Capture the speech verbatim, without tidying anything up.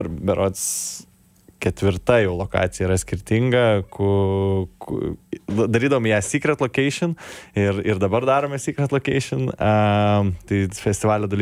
berods ketvirta jau lokacija yra skirtinga, ku, ku, darydom ją Secret Location ir, ir dabar darome Secret Location. Uh, tai festivalio dalyviai